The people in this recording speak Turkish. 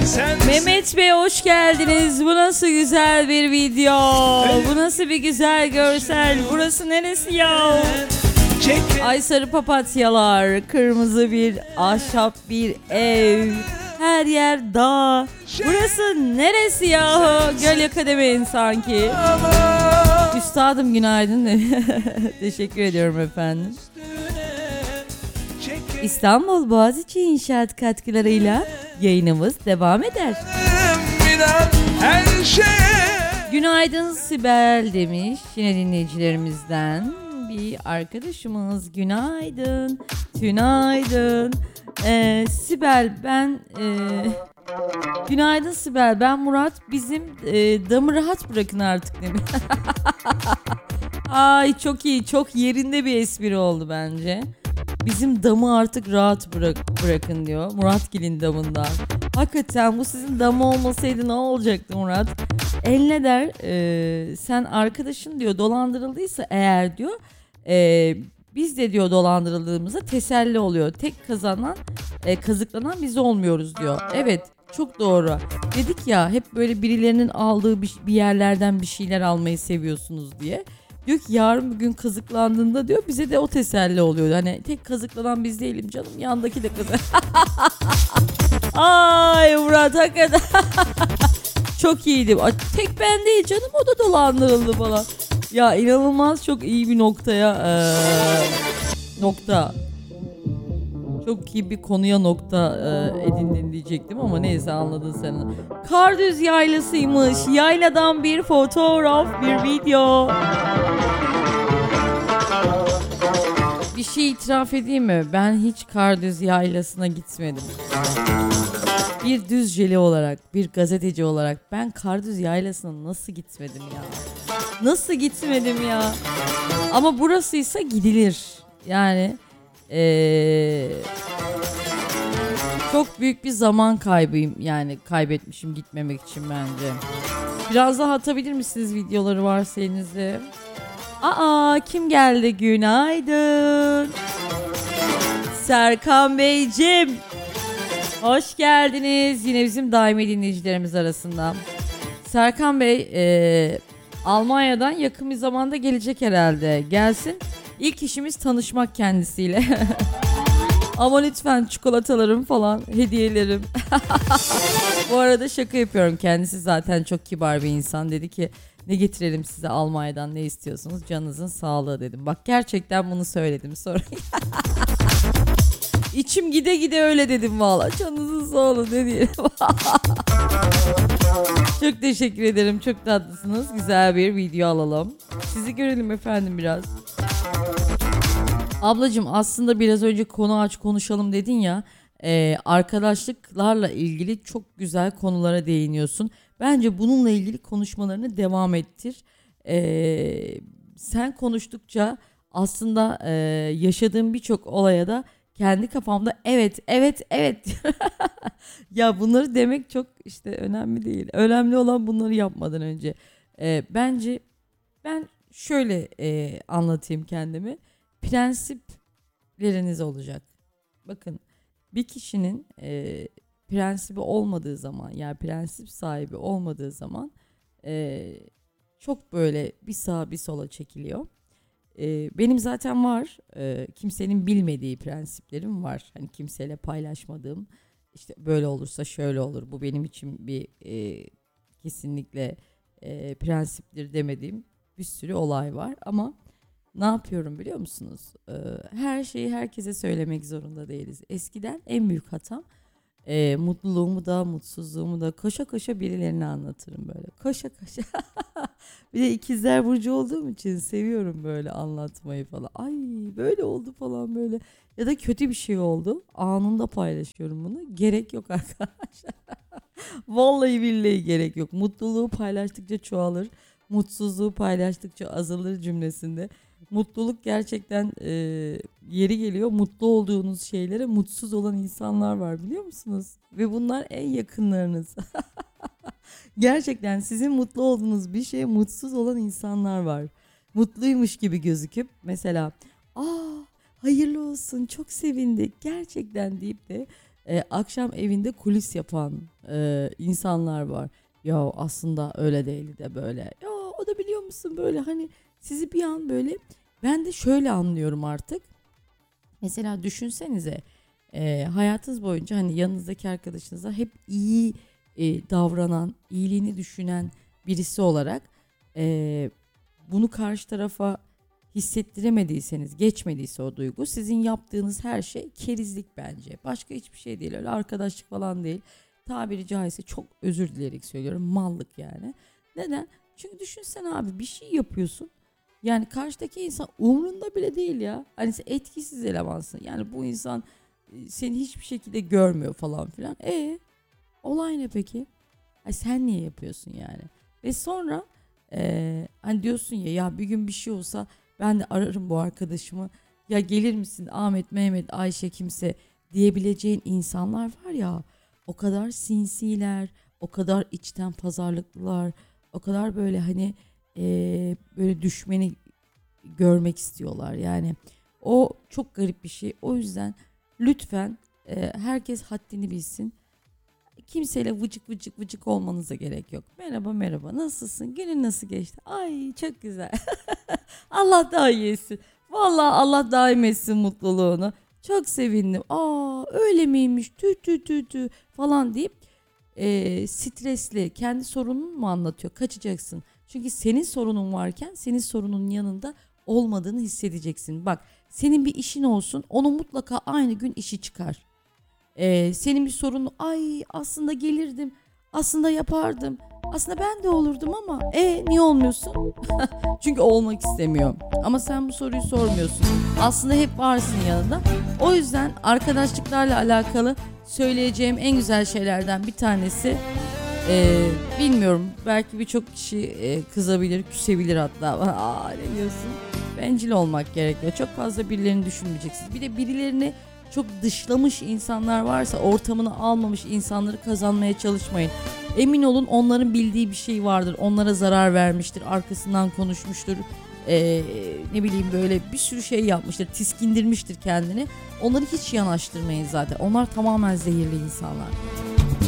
Mehmet Bey hoş geldiniz. Bu nasıl güzel bir video. Bu nasıl bir güzel görsel. Burası neresi ya? Ay sarı papatyalar, kırmızı bir ahşap bir ev. Her yer dağ. Burası neresi ya? Gölyaka demeyin sanki. Üstadım günaydın. Teşekkür ediyorum efendim. İstanbul Boğaziçi İnşaat katkılarıyla yayınımız devam eder. Günaydın Sibel demiş yine dinleyicilerimizden bir arkadaşımız. Günaydın, tünaydın. Sibel ben günaydın Sibel, ben Murat, bizim damı rahat bırakın artık demiş. Ay çok iyi, çok yerinde bir espri oldu bence. Bizim damı artık rahat bırakın diyor. Muratgil'in damından. Hakikaten bu sizin damı olmasaydı ne olacaktı Murat? El ne der? Sen arkadaşın diyor dolandırıldıysa eğer diyor. Biz de diyor dolandırıldığımızda teselli oluyor. Tek kazanan kazıklanan biz olmuyoruz diyor. Evet çok doğru. Dedik ya hep böyle birilerinin aldığı bir yerlerden bir şeyler almayı seviyorsunuz diye. Diyor ki yarın bir gün kazıklandığında diyor bize de o teselli oluyor. Hani tek kazıklanan biz değilim canım, yandaki de kazık. Ay Murat hakikaten. Çok iyiydi. Tek ben değil canım, o da dolandırıldı falan. Ya inanılmaz çok iyi bir nokta. Çok iyi bir konuya nokta edindin diyecektim ama neyse anladın sen. Kardüz yaylasıymış. Yayladan bir fotoğraf, bir video. Bir şey itiraf edeyim mi? Ben hiç Kardüz yaylasına gitmedim. Bir Düzceli olarak, bir gazeteci olarak ben Kardüz yaylasına nasıl gitmedim ya? Nasıl gitmedim ya? Ama burasıysa gidilir. Yani çok büyük bir zaman kaybıyım, yani kaybetmişim gitmemek için bence. Biraz daha atabilir misiniz videoları varsa elinizde? Aa kim geldi? Günaydın. Serkan Beyciğim. Hoş geldiniz. Yine bizim daimi dinleyicilerimiz arasında. Serkan Bey Almanya'dan yakın bir zamanda gelecek herhalde. Gelsin. İlk işimiz tanışmak kendisiyle. Ama lütfen çikolatalarım falan, hediyelerim. Bu arada şaka yapıyorum. Kendisi zaten çok kibar bir insan. Dedi ki ne getirelim size Almanya'dan, ne istiyorsunuz? Canınızın sağlığı dedim. Bak gerçekten bunu söyledim sonra. İçim gide gide öyle dedim valla. Canınızın sağlığı ne diyelim. Çok teşekkür ederim. Çok tatlısınız. Güzel bir video alalım. Sizi görelim efendim biraz. Ablacığım aslında biraz önce konu aç konuşalım dedin ya. Arkadaşlıklarla ilgili çok güzel konulara değiniyorsun. Bence bununla ilgili konuşmalarını devam ettir. Sen konuştukça aslında yaşadığım birçok olaya da kendi kafamda evet. Ya bunları demek çok işte önemli değil. Önemli olan bunları yapmadan önce. Bence ben şöyle anlatayım kendimi. Prensipleriniz olacak. Bakın bir kişinin prensibi olmadığı zaman, yani prensip sahibi olmadığı zaman çok böyle bir sağa bir sola çekiliyor. Benim zaten var. Kimsenin bilmediği prensiplerim var. Hani kimseyle paylaşmadığım, işte böyle olursa şöyle olur. Bu benim için bir kesinlikle prensiptir demediğim bir sürü olay var. Ama ne yapıyorum biliyor musunuz? Her şeyi herkese söylemek zorunda değiliz. Eskiden en büyük hatam mutluluğumu da mutsuzluğumu da koşa koşa birilerine anlatırım böyle. Koşa koşa. Bir de ikizler burcu olduğum için seviyorum böyle anlatmayı falan. Ay böyle oldu falan böyle. Ya da kötü bir şey oldu. Anında paylaşıyorum bunu. Gerek yok arkadaşlar. Vallahi billahi gerek yok. Mutluluğu paylaştıkça çoğalır. Mutsuzluğu paylaştıkça azalır cümlesinde. Mutluluk gerçekten yeri geliyor. Mutlu olduğunuz şeylere mutsuz olan insanlar var biliyor musunuz? Ve bunlar en yakınlarınız. Gerçekten sizin mutlu olduğunuz bir şeye mutsuz olan insanlar var. Mutluymuş gibi gözüküp mesela hayırlı olsun çok sevindik gerçekten deyip de Akşam evinde kulis yapan insanlar var. Ya aslında öyle değildi de böyle. Ya o da biliyor musun böyle hani sizi bir an böyle ben de şöyle anlıyorum artık. Mesela düşünsenize hayatınız boyunca hani yanınızdaki arkadaşınıza hep iyi davranan, iyiliğini düşünen birisi olarak e, bunu karşı tarafa hissettiremediyseniz, geçmediyse o duygu, sizin yaptığınız her şey kerizlik bence. Başka hiçbir şey değil, öyle arkadaşlık falan değil. Tabiri caizse çok özür dileyerek söylüyorum, mallık yani. Neden? Çünkü düşünsene abi bir şey yapıyorsun. Yani karşıdaki insan umrunda bile değil ya. Hani sen etkisiz elemansın. Yani bu insan seni hiçbir şekilde görmüyor falan filan. Olay ne peki? Ay sen niye yapıyorsun yani? Ve sonra hani diyorsun ya bir gün bir şey olsa ben de ararım bu arkadaşımı. Ya gelir misin Ahmet, Mehmet, Ayşe kimse diyebileceğin insanlar var ya. O kadar sinsiler, o kadar içten pazarlıklılar, o kadar böyle hani böyle düşmeni görmek istiyorlar. Yani o çok garip bir şey. O yüzden lütfen herkes haddini bilsin. Kimseyle vıcık vıcık vıcık olmanıza gerek yok. Merhaba merhaba, nasılsın? Günün nasıl geçti? Ay çok güzel. Allah daha iyi etsin. Vallahi Allah daim etsin mutluluğunu. Çok sevindim. Aa öyle miymiş? Tü tü tü tü falan deyip stresli kendi sorununu mu anlatıyor? Kaçacaksın. Çünkü senin sorunun varken senin sorunun yanında olmadığını hissedeceksin. Bak senin bir işin olsun, onun mutlaka aynı gün işi çıkar. Senin bir sorunun, ay aslında gelirdim, aslında yapardım, aslında ben de olurdum ama niye olmuyorsun? Çünkü olmak istemiyor. Ama sen bu soruyu sormuyorsun. Aslında hep varsın yanında. O yüzden arkadaşlıklarla alakalı söyleyeceğim en güzel şeylerden bir tanesi, bilmiyorum belki birçok kişi kızabilir, küsebilir hatta. Aa ne diyorsun? Bencil olmak gerekiyor. Çok fazla birilerini düşünmeyeceksiniz. Bir de birilerini çok dışlamış insanlar varsa ortamını almamış insanları kazanmaya çalışmayın. Emin olun onların bildiği bir şey vardır. Onlara zarar vermiştir. Arkasından konuşmuştur. Ne bileyim böyle bir sürü şey yapmıştır. Tiskindirmiştir kendini. Onları hiç yanaştırmayın zaten. Onlar tamamen zehirli insanlar.